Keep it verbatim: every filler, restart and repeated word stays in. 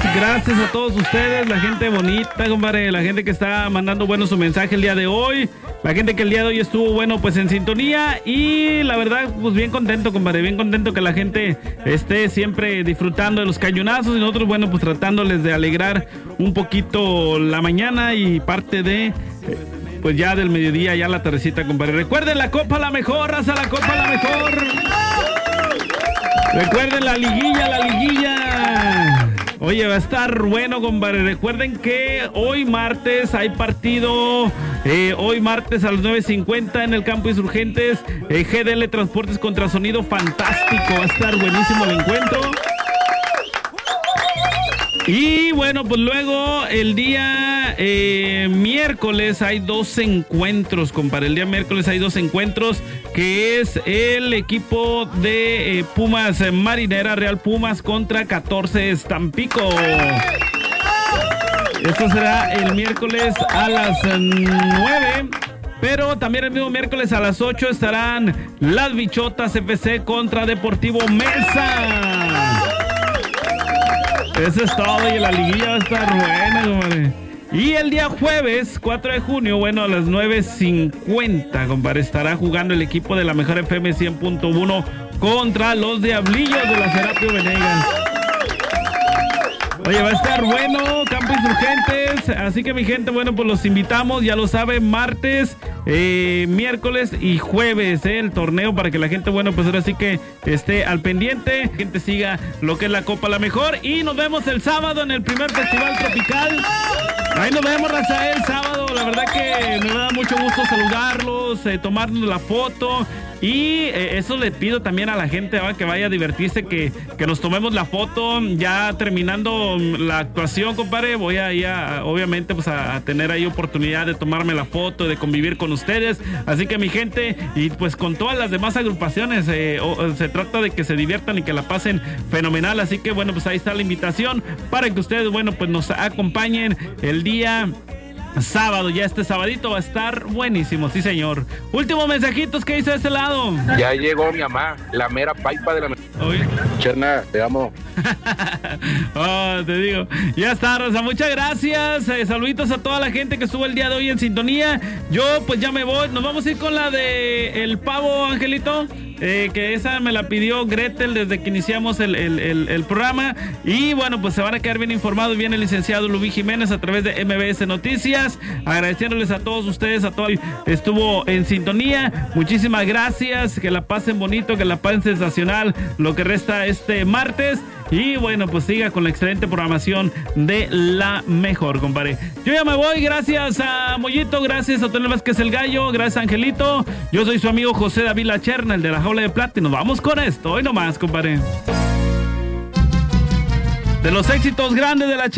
gracias a todos ustedes, la gente bonita, compadre, la gente que está mandando bueno su mensaje el día de hoy, la gente que el día de hoy estuvo bueno pues en sintonía y la verdad pues bien contento, compadre, bien contento que la gente esté siempre disfrutando de los cañonazos y nosotros bueno pues tratándoles de alegrar un poquito la mañana y parte de pues ya del mediodía, ya la tardecita, compadre. Recuerden la Copa La Mejor, raza, la Copa La Mejor. Recuerden la liguilla, la liguilla. Oye, va a estar bueno, compadre. Recuerden que hoy martes hay partido. Eh, hoy martes a las nueve cincuenta en el Campo Insurgentes. Eh, G D L Transportes contra Sonido Fantástico. Va a estar buenísimo el encuentro. Y bueno, pues luego el día eh, miércoles hay dos encuentros, compadre. El día miércoles hay dos encuentros, que es el equipo de eh, Pumas Marinera, Real Pumas contra catorce Tampico. Esto será el miércoles a las nueve. Pero también el mismo miércoles a las ocho estarán las Bichotas F C contra Deportivo Mesa. Eso es todo y la liguilla va a estar buena, compadre. Y el día jueves, cuatro de junio, bueno, a las nueve cincuenta, compadre, estará jugando el equipo de la Mejor F M cien punto uno contra los Diablillos de la Serapio Venegas. Oye, va a estar bueno, Campo Insurgentes, así que mi gente, bueno, pues los invitamos, ya lo saben, martes, eh, miércoles y jueves, eh, el torneo para que la gente, bueno, pues ahora sí que esté al pendiente, la gente siga lo que es la Copa La Mejor y nos vemos el sábado en el primer Festival Tropical. Ahí nos vemos, raza, el sábado, la verdad que me da mucho gusto saludarlos, eh, tomarnos la foto. Y eh, eso le pido también a la gente, ¿va? Que vaya a divertirse, que, que nos tomemos la foto. Ya terminando la actuación, compadre, voy a ir a, obviamente pues a, a tener ahí oportunidad de tomarme la foto, de convivir con ustedes. Así que mi gente, y pues con todas las demás agrupaciones, eh, o, se trata de que se diviertan y que la pasen fenomenal. Así que bueno, pues ahí está la invitación para que ustedes, bueno, pues nos acompañen el día sábado. Ya este sabadito va a estar buenísimo, sí señor. Últimos mensajitos que hizo de este lado. Ya llegó mi mamá, la mera paipa de la... Oye. Cherna, te amo. Oh, te digo. Ya está, Rosa, muchas gracias. Eh, saluditos a toda la gente que estuvo el día de hoy en sintonía. Yo pues ya me voy. Nos vamos a ir con la de El Pavo, Angelito. Eh, que esa me la pidió Gretel desde que iniciamos el, el, el, el programa. Y bueno, pues se van a quedar bien informados. Viene el licenciado Lubí Jiménez a través de M B S Noticias. Agradeciéndoles a todos ustedes, a todos estuvo en sintonía. Muchísimas gracias. Que la pasen bonito, que la pasen sensacional lo que resta este martes. Y bueno, pues siga con la excelente programación de La Mejor, compadre. Yo ya me voy, gracias a Mollito, gracias a Antonio Vázquez el Gallo, gracias a Angelito. Yo soy su amigo José David La Cherna, el de la Jaula de Plata, y nos vamos con esto, hoy nomás, compadre. De los éxitos grandes de La Cherna.